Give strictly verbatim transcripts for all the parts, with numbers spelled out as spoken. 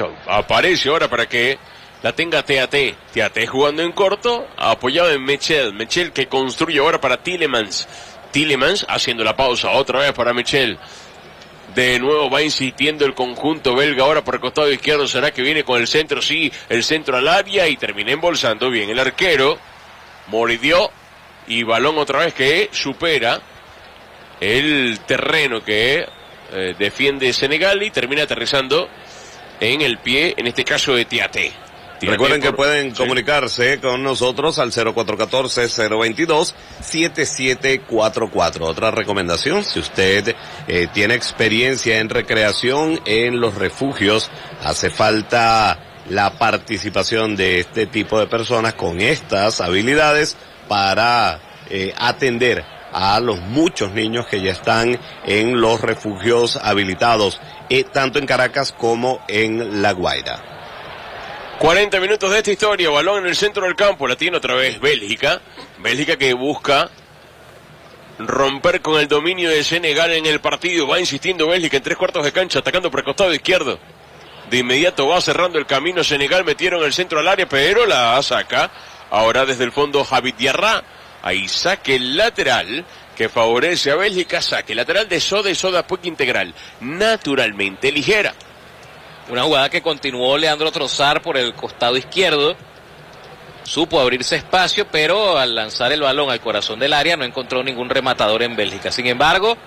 Aparece ahora para que la tenga T A T. T A T jugando en corto, apoyado en Michel. Michel que construye ahora para Tielemans. Tielemans haciendo la pausa otra vez para Michel. De nuevo va insistiendo el conjunto belga ahora por el costado izquierdo. ¿Será que viene con el centro? Sí, el centro al área y termina embolsando bien el arquero. Moridió y balón otra vez que supera el terreno que eh, defiende Senegal y termina aterrizando en el pie, en este caso de T A T. Recuerden por... que pueden sí. comunicarse con nosotros al cero cuatro uno cuatro, cero dos dos, siete siete cuatro cuatro. Otra recomendación, si usted eh, tiene experiencia en recreación en los refugios, hace falta la participación de este tipo de personas con estas habilidades para eh, atender a los muchos niños que ya están en los refugios habilitados, eh, tanto en Caracas como en La Guaira. cuarenta minutos de esta historia, balón en el centro del campo, la tiene otra vez Bélgica, Bélgica que busca romper con el dominio de Senegal en el partido, va insistiendo Bélgica en tres cuartos de cancha, atacando por el costado izquierdo, de inmediato va cerrando el camino Senegal, metieron el centro al área, pero la saca, ahora desde el fondo Javid Diarra, ahí saque lateral, que favorece a Bélgica, saque lateral de Soda y Soda Puig integral, naturalmente ligera. Una jugada que continuó Leandro Trossard por el costado izquierdo. Supo abrirse espacio, pero al lanzar el balón al corazón del área no encontró ningún rematador en Bélgica. Sin embargo,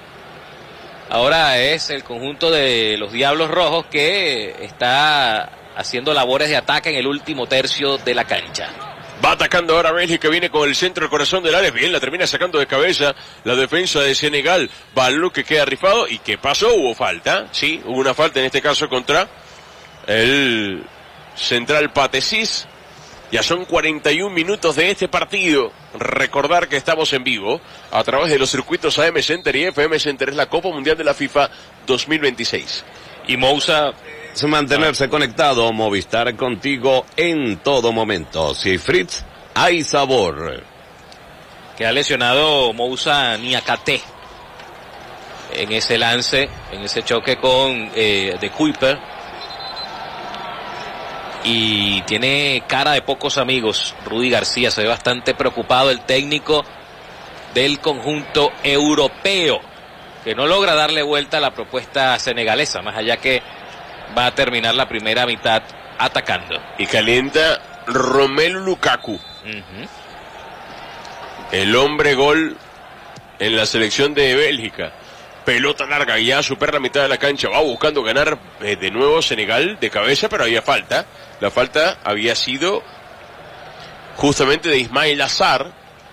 ahora es el conjunto de los Diablos Rojos que está haciendo labores de ataque en el último tercio de la cancha. Va atacando ahora Bélgica, viene con el centro del corazón del área, bien, la termina sacando de cabeza la defensa de Senegal. Balón que queda rifado, ¿y qué pasó? Hubo falta, sí, hubo una falta en este caso contra el central Patesís. Ya son cuarenta y un minutos de este partido. Recordar que estamos en vivo a través de los circuitos A M Center y F M Center. Es la Copa Mundial de la FIFA dos mil veintiséis. Y Moussa... mantenerse ah. conectado, Movistar contigo en todo momento. Si Fritz, hay sabor. Que ha lesionado Moussa Niakate en ese lance, en ese choque con eh, de Kuiper. Y tiene cara de pocos amigos. Rudy García se ve bastante preocupado, el técnico del conjunto europeo, que no logra darle vuelta a la propuesta senegalesa, más allá que va a terminar la primera mitad atacando. Y calienta Romelu Lukaku. Uh-huh. El hombre gol en la selección de Bélgica. Pelota larga, ya supera la mitad de la cancha. Va buscando ganar eh, de nuevo Senegal de cabeza, pero había falta. La falta había sido justamente de Ismail Azar.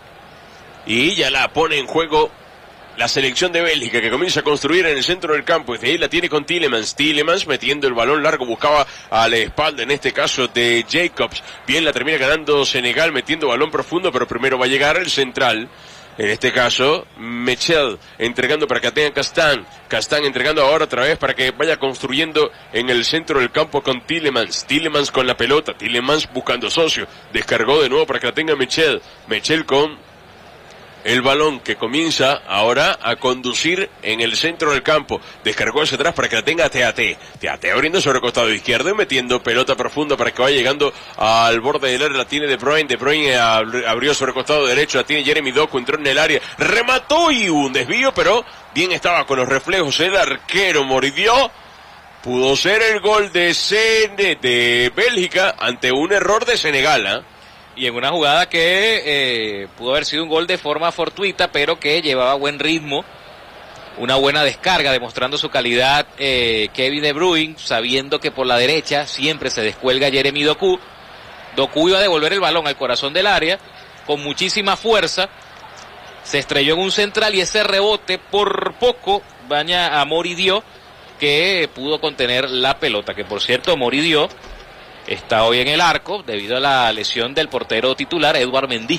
Y ya la pone en juego la selección de Bélgica, que comienza a construir en el centro del campo. Desde ahí la tiene con Tielemans. Tielemans metiendo el balón largo, buscaba a la espalda, en este caso de Jacobs. Bien, la termina ganando Senegal, metiendo balón profundo, pero primero va a llegar el central. En este caso, Michel entregando para que tenga Castán. Castán entregando ahora otra vez para que vaya construyendo en el centro del campo con Tielemans. Tielemans con la pelota. Tielemans buscando socio. Descargó de nuevo para que la tenga Michel. Michel con el balón que comienza ahora a conducir en el centro del campo. Descargó hacia atrás para que la tenga T A T. T A T abriendo sobre el costado izquierdo y metiendo pelota profunda para que vaya llegando al borde del área. La tiene De Bruyne. De Bruyne abrió sobre el costado derecho. La tiene Jeremy Doku. Entró en el área. Remató y un desvío, pero bien estaba con los reflejos. El arquero Moridió. Pudo ser el gol de, Sene, de Bélgica ante un error de Senegal, ¿eh? Y en una jugada que eh, pudo haber sido un gol de forma fortuita, pero que llevaba buen ritmo, una buena descarga, demostrando su calidad eh, Kevin De Bruyne, sabiendo que por la derecha siempre se descuelga Jeremy Doku. Doku iba a devolver el balón al corazón del área, con muchísima fuerza, se estrelló en un central y ese rebote por poco baña a Moridió, que pudo contener la pelota, que por cierto Moridió está hoy en el arco debido a la lesión del portero titular Edouard Mendy.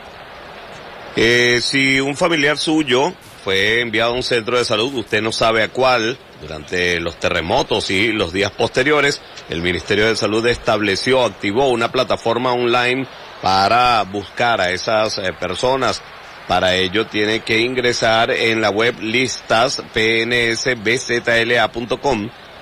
Eh, si un familiar suyo fue enviado a un centro de salud, usted no sabe a cuál, durante los terremotos y los días posteriores, el Ministerio de Salud estableció, activó una plataforma online para buscar a esas eh, personas. Para ello tiene que ingresar en la web listas p n s b z l a punto com.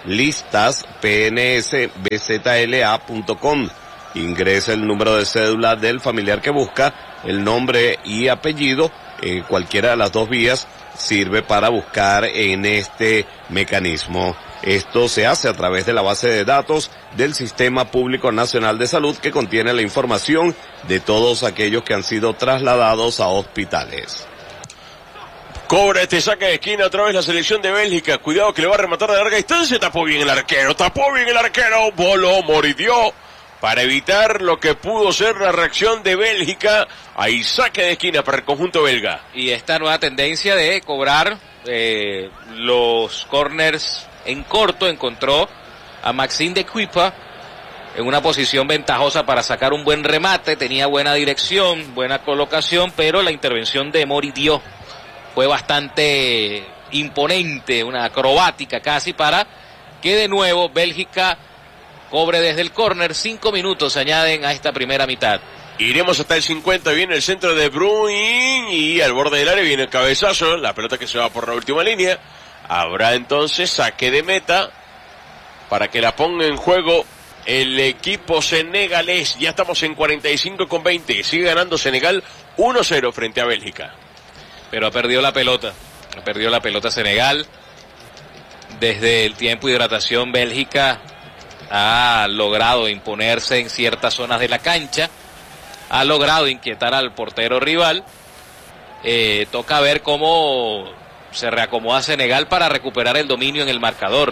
listas p n s b z l a punto com. Ingresa el número de cédula del familiar que busca, el nombre y apellido, eh, cualquiera de las dos vías sirve para buscar en este mecanismo. Esto se hace a través de la base de datos del Sistema Público Nacional de Salud, que contiene la información de todos aquellos que han sido trasladados a hospitales. Cobra este saque de esquina otra vez la selección de Bélgica. Cuidado que le va a rematar de larga distancia. Tapó bien el arquero, tapó bien el arquero. Voló, moridió para evitar lo que pudo ser la reacción de Bélgica. Ahí saque de esquina para el conjunto belga. Y esta nueva tendencia de cobrar eh, los corners en corto, encontró a Maxime de Cuipa en una posición ventajosa para sacar un buen remate. Tenía buena dirección, buena colocación, pero la intervención de Moridió fue bastante imponente, una acrobática casi, para que de nuevo Bélgica cobre desde el córner. Cinco minutos se añaden a esta primera mitad. Iremos hasta el cincuenta, viene el centro de Bruin y al borde del área viene el cabezazo, la pelota que se va por la última línea. Habrá entonces saque de meta para que la ponga en juego el equipo senegalés. Ya estamos en cuarenta y cinco con veinte, sigue ganando Senegal uno cero frente a Bélgica. Pero ha perdido la pelota, ha perdido la pelota Senegal. Desde el tiempo de hidratación Bélgica ha logrado imponerse en ciertas zonas de la cancha, ha logrado inquietar al portero rival. Eh, toca ver cómo se reacomoda Senegal para recuperar el dominio en el marcador.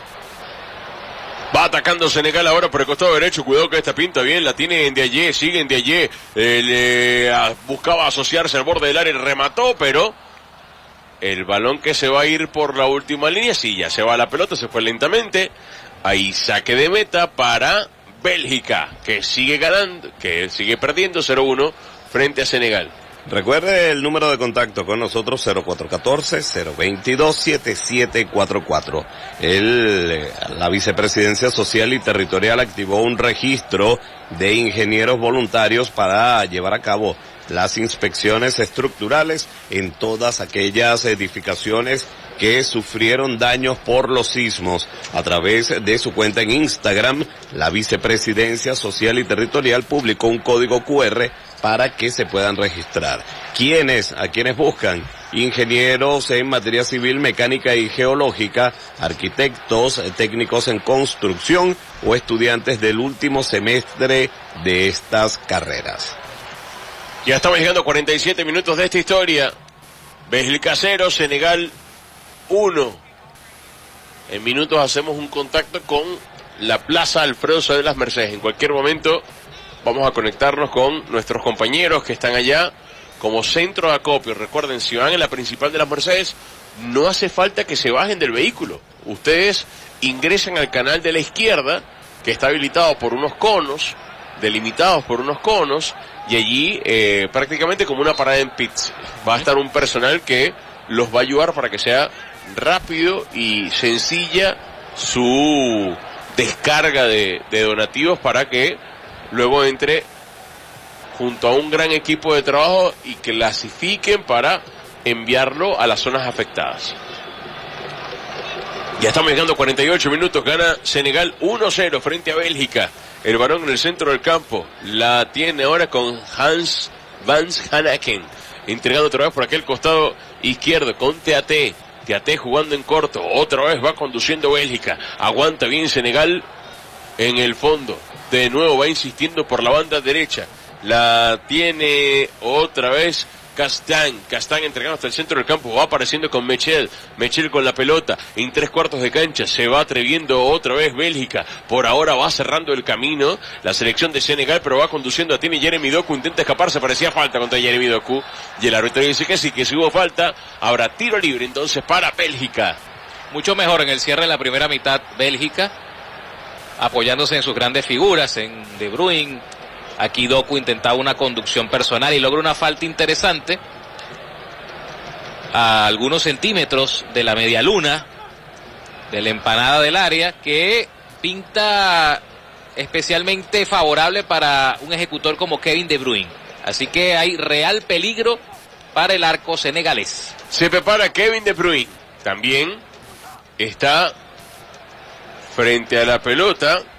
Va atacando Senegal ahora por el costado derecho. Cuidado que esta pinta bien. La tiene en Ndiaye. Sigue en Ndiaye. Eh, le, a, buscaba asociarse al borde del área y remató, pero el balón que se va a ir por la última línea. Sí, ya se va la pelota. Se fue lentamente. Ahí saque de meta para Bélgica, que sigue ganando, que sigue perdiendo cero uno frente a Senegal. Recuerde el número de contacto con nosotros, cero cuatro uno cuatro, cero dos dos, siete siete cuatro cuatro. El, la Vicepresidencia Social y Territorial activó un registro de ingenieros voluntarios para llevar a cabo las inspecciones estructurales en todas aquellas edificaciones que sufrieron daños por los sismos. A través de su cuenta en Instagram, la Vicepresidencia Social y Territorial publicó un código cu erre para que se puedan registrar. ¿Quiénes? ¿A quienes buscan? Ingenieros en materia civil, mecánica y geológica, arquitectos, técnicos en construcción o estudiantes del último semestre de estas carreras. Ya estamos llegando a cuarenta y siete minutos de esta historia. Bélgica cero, Senegal uno. En minutos hacemos un contacto con la Plaza Alfredo Saez de las Mercedes. En cualquier momento vamos a conectarnos con nuestros compañeros que están allá como centro de acopio. Recuerden, si van en la principal de las Mercedes, no hace falta que se bajen del vehículo. Ustedes ingresan al canal de la izquierda, que está habilitado por unos conos, delimitados por unos conos, y allí eh, prácticamente como una parada en pits. Va a estar un personal que los va a ayudar para que sea rápido y sencilla su descarga de, de donativos, para que luego entre junto a un gran equipo de trabajo y clasifiquen para enviarlo a las zonas afectadas. Ya estamos llegando a cuarenta y ocho minutos, gana Senegal uno cero frente a Bélgica. El varón en el centro del campo la tiene ahora con Hans van Hanaken, entregando otra vez por aquel costado izquierdo con Teaté. Teaté jugando en corto, otra vez va conduciendo Bélgica, aguanta bien Senegal en el fondo, de nuevo va insistiendo por la banda derecha, la tiene otra vez Castán, Castán entregando hasta el centro del campo, va apareciendo con Mechel, Mechel con la pelota, en tres cuartos de cancha, se va atreviendo otra vez Bélgica, por ahora va cerrando el camino, la selección de Senegal, pero va conduciendo, tiene Jeremy Doku, intenta escaparse, parecía falta contra Jeremy Doku, y el árbitro dice que sí, que si hubo falta, habrá tiro libre entonces para Bélgica. Mucho mejor en el cierre de la primera mitad Bélgica, apoyándose en sus grandes figuras, en De Bruyne. Aquí Doku intentaba una conducción personal y logra una falta interesante a algunos centímetros de la media luna, de la empanada del área, que pinta especialmente favorable para un ejecutor como Kevin De Bruyne. Así que hay real peligro para el arco senegalés. Se prepara Kevin De Bruyne. También está frente a la pelota,